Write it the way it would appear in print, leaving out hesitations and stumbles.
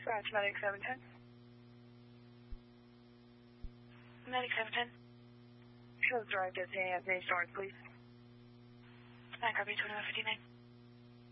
Dispatch, Medic 710. Medic 710. Shows drive destination as name start, please. 9 copy 2159.